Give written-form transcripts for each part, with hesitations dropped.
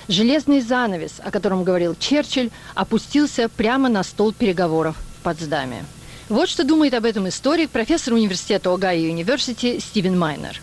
Железный занавес, о котором говорил Черчилль, опустился прямо на стол переговоров в Потсдаме. Вот что думает об этом историк, профессор университета Огайо Юниверсити Стивен Майнер.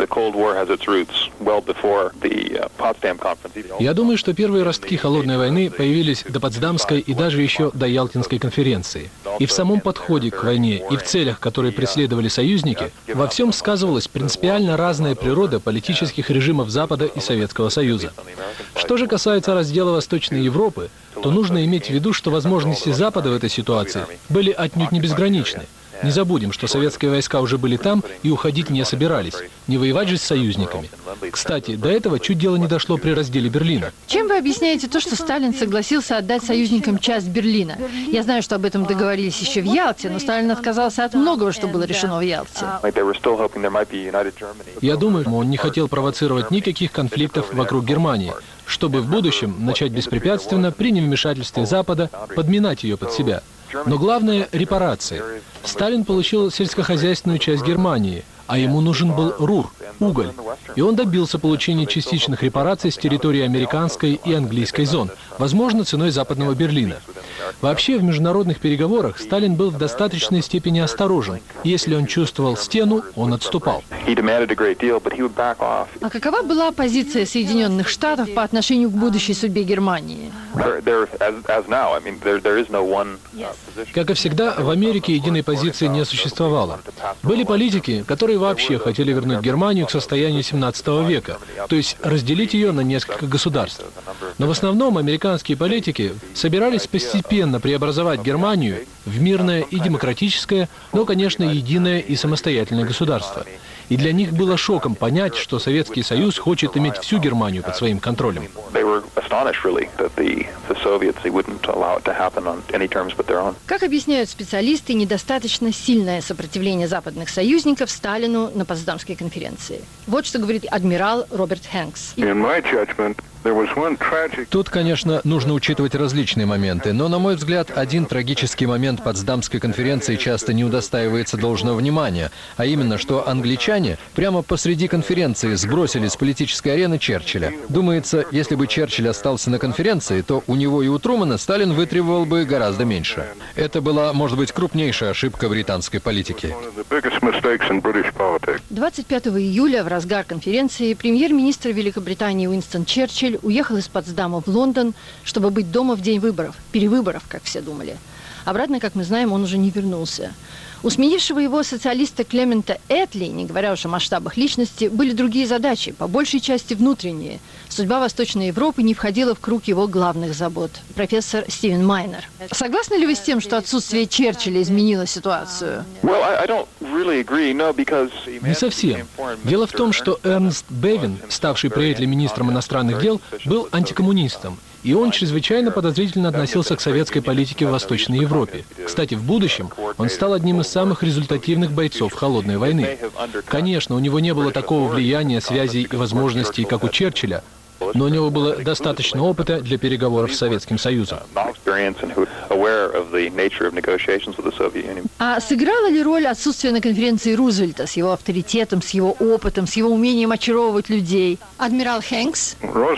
Я думаю, что первые ростки холодной войны появились до Потсдамской и даже еще до Ялтинской конференции. И в самом подходе к войне, и в целях, которые преследовали союзники, во всем сказывалась принципиально разная природа политических режимов Запада и Советского Союза. Что же касается раздела Восточной Европы, то нужно иметь в виду, что возможности Запада в этой ситуации были отнюдь не безграничны. Не забудем, что советские войска уже были там и уходить не собирались. Не воевать же с союзниками. Кстати, до этого чуть дело не дошло при разделе Берлина. Чем вы объясняете то, что Сталин согласился отдать союзникам часть Берлина? Я знаю, что об этом договорились еще в Ялте, но Сталин отказался от многого, что было решено в Ялте. Я думаю, он не хотел провоцировать никаких конфликтов вокруг Германии, чтобы в будущем начать беспрепятственно, при невмешательстве Запада, подминать ее под себя. Но главное – репарации. Сталин получил сельскохозяйственную часть Германии, а ему нужен был Руhr, уголь. И он добился получения частичных репараций с территории американской и английской зон, возможно, ценой Западного Берлина. Вообще, в международных переговорах Сталин был в достаточной степени осторожен. Если он чувствовал стену, он отступал. А какова была позиция Соединенных Штатов по отношению к будущей судьбе Германии? Как и всегда, в Америке единой позиции не существовало. Были политики, которые вообще хотели вернуть Германию к состоянию 17 века, то есть разделить ее на несколько государств. Но в основном американские политики собирались постепенно преобразовать Германию в мирное и демократическое, но, конечно, единое и самостоятельное государство. И для них было шоком понять, что Советский Союз хочет иметь всю Германию под своим контролем. Как объясняют специалисты, недостаточно сильное сопротивление западных союзников Сталину на Потсдамской конференции. Вот что говорит адмирал Роберт Хэнкс. Тут, конечно, нужно учитывать различные моменты, но, на мой взгляд, один трагический момент Потсдамской конференции часто не удостаивается должного внимания, а именно, что англичане прямо посреди конференции сбросили с политической арены Черчилля. Думается, если бы Черчилль остался на конференции, то у него и у Трумэна Сталин вытребовал бы гораздо меньше. Это была, может быть, крупнейшая ошибка британской политики. 25 июля, в разгар конференции, премьер-министр Великобритании Уинстон Черчилль уехал из Потсдама в Лондон, чтобы быть дома в день выборов, перевыборов, как все думали. Обратно, как мы знаем, он уже не вернулся. У сменившего его социалиста Клемента Этли, не говоря уж о масштабах личности, были другие задачи, по большей части внутренние. Судьба Восточной Европы не входила в круг его главных забот. Профессор Стивен Майнер. Согласны ли вы с тем, что отсутствие Черчилля изменило ситуацию? Не совсем. Дело в том, что Эрнст Бевин, ставший при Этли министром иностранных дел, был антикоммунистом. И он чрезвычайно подозрительно относился к советской политике в Восточной Европе. Кстати, в будущем он стал одним из самых результативных бойцов Холодной войны. Конечно, у него не было такого влияния, связей и возможностей, как у Черчилля, но у него было достаточно опыта для переговоров с Советским Союзом. А сыграло ли роль отсутствие на конференции Рузвельта с его авторитетом, с его опытом, с его умением очаровывать людей? Адмирал Хэнкс?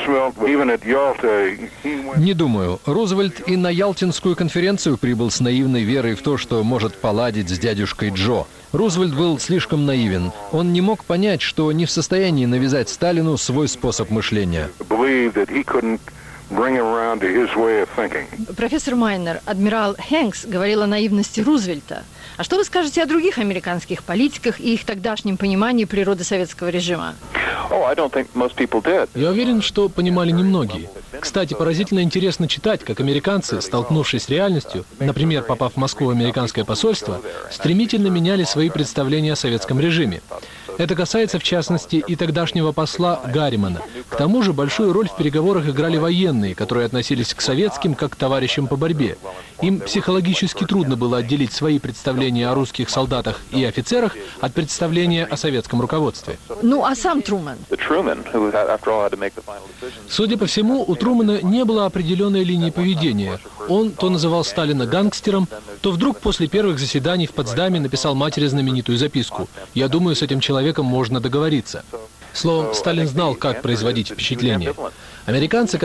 Не думаю. Рузвельт и на Ялтинскую конференцию прибыл с наивной верой в то, что может поладить с дядюшкой Джо. Рузвельт был слишком наивен. Он не мог понять, что не в состоянии навязать Сталину свой способ мышления. Профессор Майнер, адмирал Хэнкс говорил о наивности Рузвельта. А что вы скажете о других американских политиках и их тогдашнем понимании природы советского режима? Я уверен, что понимали немногие. Кстати, поразительно интересно читать, как американцы, столкнувшись с реальностью, например, попав в Москву в американское посольство, стремительно меняли свои представления о советском режиме. Это касается, в частности, и тогдашнего посла Гарримана. К тому же большую роль в переговорах играли военные, которые относились к советским как к товарищам по борьбе. Им психологически трудно было отделить свои представления о русских солдатах и офицерах от представления о советском руководстве. Ну, а сам Трумэн? Судя по всему, у Трумэна не было определенной линии поведения. Он то называл Сталина гангстером, то вдруг после первых заседаний в Потсдаме написал матери знаменитую записку. Я думаю, с этим человеком можно договориться. Словом, Сталин знал, как производить впечатление. Американцы,